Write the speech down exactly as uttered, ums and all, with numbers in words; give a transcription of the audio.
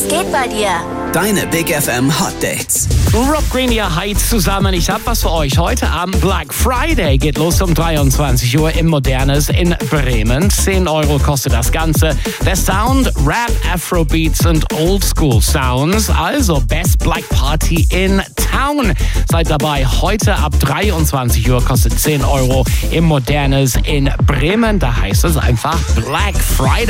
Was geht bei dir? Deine Big F M Hot Dates. Rob Green hier, hi zusammen. Ich hab was für euch. Heute Abend Black Friday geht los um dreiundzwanzig Uhr im Modernes in Bremen. zehn Euro kostet das Ganze. Der Sound, Rap, Afrobeats und Oldschool Sounds. Also Best Black Party in Town. Seid dabei. Heute ab dreiundzwanzig Uhr kostet zehn Euro im Modernes in Bremen. Da heißt es einfach Black Friday.